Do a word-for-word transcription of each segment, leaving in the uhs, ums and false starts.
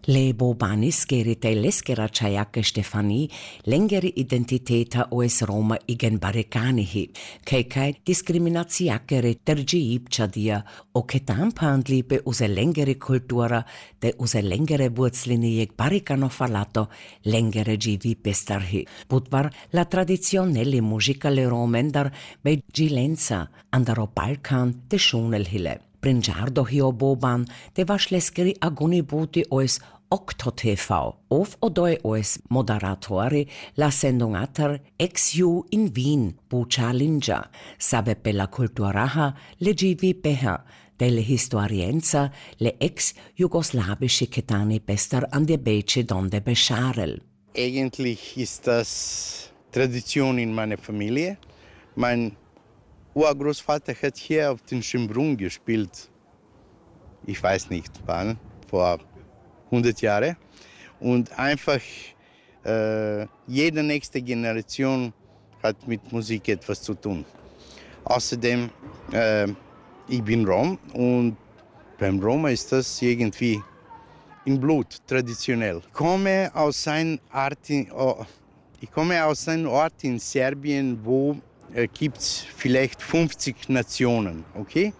Le bobaniskeri te leskera čajake Štefani lengeri identiteta oes Roma igen barekanihi, kejkaj diskriminacijake terđi ipčadija, o ketam pandlipe use lengeri kultura te use lengere vurzlinijek barikano falato lengere givi pestarhi. Budvar la tradizionelli musicale romendar be gilenza andaro Balkan te šunelhile. Brinjardo hio boban te vašleskeri aguni buti oes Okto T V, of odoi oes moderatori la sendungatar ex-ju in Wien, buča linja, sabe per la culturaha le givi beha, delle historienza le ex-jugoslawische Ketani bestar an der Bece donde bescharel. Eigentlich ist das Tradition in meiner Familie. Mein Urgroßvater hat hier auf den Schönbrunn gespielt. Ich weiß nicht wann, vor hundert Jahre. Und einfach äh, jede nächste Generation hat mit Musik etwas zu tun. Außerdem, äh, ich bin Rom und beim Roma ist das irgendwie im Blut, traditionell. Ich komme aus einem Ort in, oh, ich komme aus einem Ort in Serbien, wo äh, gibt es vielleicht fünfzig Nationen, okay?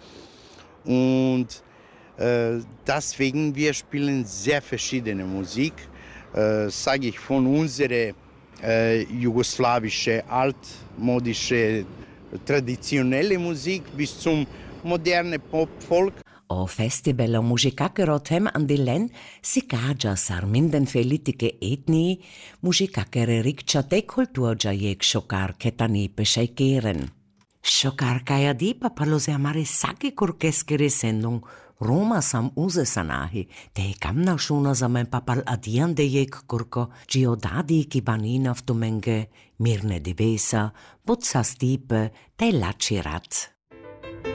Und äh, deswegen wir spielen sehr verschiedene Musik, äh, sage ich von unserer äh, jugoslawische, altmodische, traditionelle Musik bis zum modernen Pop-Folk. O festival o mužikakero tem andilen si kađa sarminden felitike etniji, mužikakere rikča te kulturđa jek šokar ketani pešajkeren. Šokar kaja dipa parlo se amare saki kurkeskere sendung Roma sam uze sanahi, te kamna šuna za men papal adian de jek kurko, giodadi ki banina v tumenge, mirne divesa, butsa stipe, te lači rat.